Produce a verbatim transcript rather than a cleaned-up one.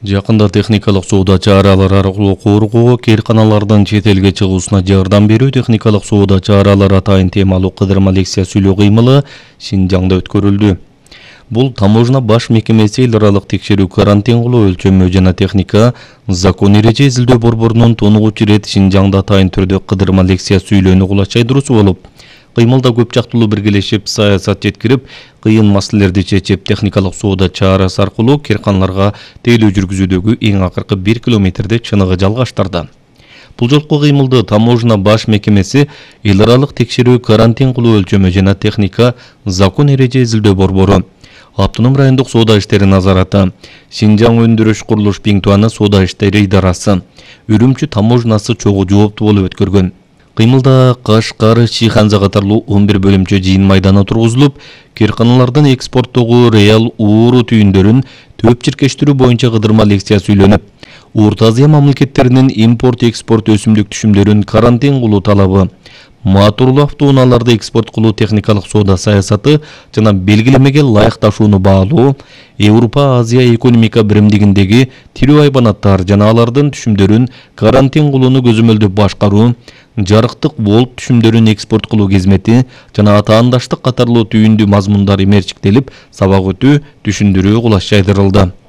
Жакында техникалык соода чаралары аркылуу коргоо, кээрканалардын чет элге чыгуусуна жардам берүү техникалык соода чаралары атайын темалуу кыдырма лекция сүйлөө кыймылы Шинжаңда өткөрүлдү. Бул таможня баш мекемеси эл аралык текшерүү, карантин кылуу, өлчөмө жана техника закон эреже изилдөө борборунун тонугучу ирет Шинжаңда атайын түрдө кыдырма лекция сүйлөөнү кулач жайдыруусу болуп, кыймылда көп жактылуу биргелешип, саясат жеткирип, кыйын маселелерди чечип, техникалык соода чарасы аркылуу кээрканаларга тейлөө жүргүзүүдөгү эң акыркы бир километрде чыныгы жалгаштырды. Бул жолку кыймылды таможня баш мекемеси эл аралык текшерүү, карантин кылуу, өлчөмө жана техника закон эреже изилдөө борбору, Автоном райондук соода иштери назараты, Шинжаң өндүрүш курулуш пиңтуаны соода иштери идарасы, Үрүмчү таможнасы чогуу жооптуу болуп өткөргөн. Кыймылда Кашкар, Чыйханза катарлуу он бир бөлүмчө жыйын майданы тургузулуп, кээрканалардын экспорттогу реал ууру түйүндөрүн төп чиркештирүү боюнча кыдырма лекция сүйлөнүп, Орто Азия мамлекеттеринин импорт-экспорт өсүмдүк түшүмдөрүн карантин кылуу талабы, моторлуу автоунааларды экспорт кылуу техникалык соода саясаты жана белгилемеге ылайыкташууну баалоо, Европа-Азия экономика биримдигиндеги тирүү айбанаттар жана алардын түшүмдөрүн карантин кылууну көзөмөлдөп башкаруу, жарыктык волт түшүмдөрүн экспорт кылуу кызмети жана атаандаштык катарлуу түйүндүү мазмундар эмерчиктелип, сабак өтүү, түшүндүрүү кулаш жайдырылды.